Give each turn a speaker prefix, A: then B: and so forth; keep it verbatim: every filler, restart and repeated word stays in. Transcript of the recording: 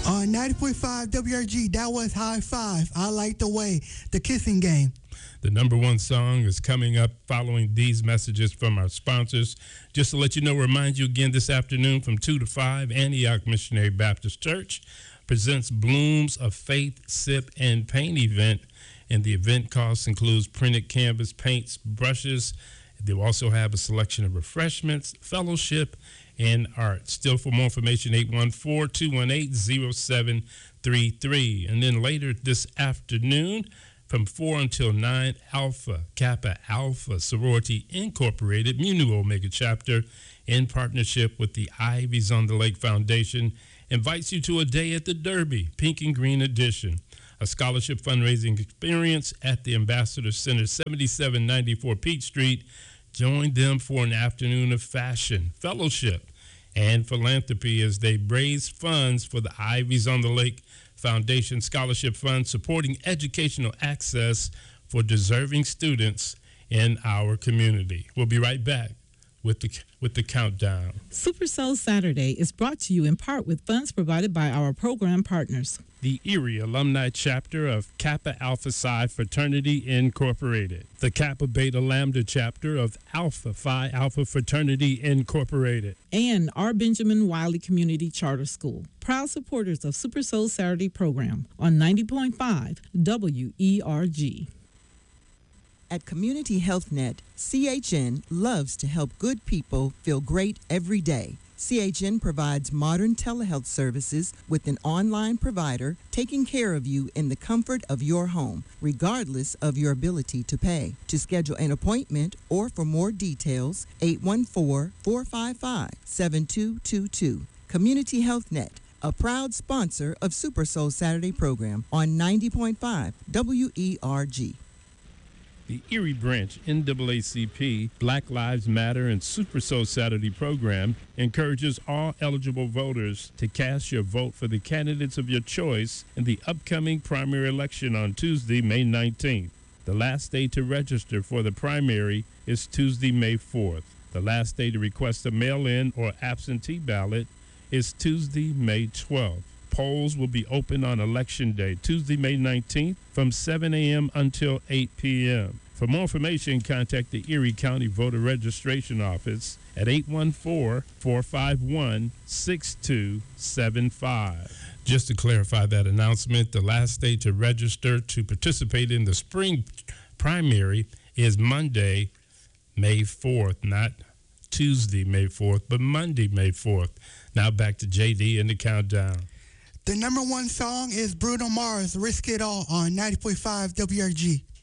A: On ninety point five W R G, that was High Five. I Like the Way, the kissing game.
B: The number one song is coming up following these messages from our sponsors. Just to let you know, remind you again this afternoon from two to five, Antioch Missionary Baptist Church presents Blooms of Faith Sip and Paint event. And the event cost includes printed canvas, paints, brushes. They'll also have a selection of refreshments, fellowship, and art. Still, for more information, eight one four, two one eight, zero seven three three. And then later this afternoon, from four until nine, Alpha Kappa Alpha Sorority Incorporated, Mu Omega Chapter, in partnership with the Ivies on the Lake Foundation, invites you to a day at the Derby, Pink and Green Edition, a scholarship fundraising experience at the Ambassador Center, seventy-seven ninety-four Peach Street. Join them for an afternoon of fashion, fellowship, and philanthropy as they raise funds for the Ivies on the Lake Foundation Scholarship Fund, supporting educational access for deserving students in our community. We'll be right back with the with the countdown.
C: Super Soul Saturday is brought to you in part with funds provided by our program partners.
B: The Erie Alumni Chapter of Kappa Alpha Psi Fraternity Incorporated. The Kappa Beta Lambda Chapter of Alpha Phi Alpha Fraternity Incorporated.
C: And our Benjamin Wiley Community Charter School. Proud supporters of Super Soul Saturday program on ninety point five W E R G.
D: At Community Health Net, C H N loves to help good people feel great every day. C H N provides modern telehealth services with an online provider taking care of you in the comfort of your home, regardless of your ability to pay. To schedule an appointment or for more details, eight one four, four five five, seven two two two. Community Health Net, a proud sponsor of Super Soul Saturday program on ninety point five W E R G.
B: The Erie Branch N double A C P Black Lives Matter and Super Soul Saturday program encourages all eligible voters to cast your vote for the candidates of your choice in the upcoming primary election on Tuesday, May nineteenth. The last day to register for the primary is Tuesday, May fourth. The last day to request a mail-in or absentee ballot is Tuesday, May twelfth. Polls will be open on Election Day, Tuesday, May nineteenth, from seven a.m. until eight p.m. For more information, contact the Erie County Voter Registration Office at eight one four, four five one, six two seven five. Just to clarify that announcement, the last day to register to participate in the spring primary is Monday, May fourth, not Tuesday, May fourth, but Monday, May fourth. Now back to J D and the countdown.
A: The number one song is Bruno Mars, Risk It All on ninety point five W R G.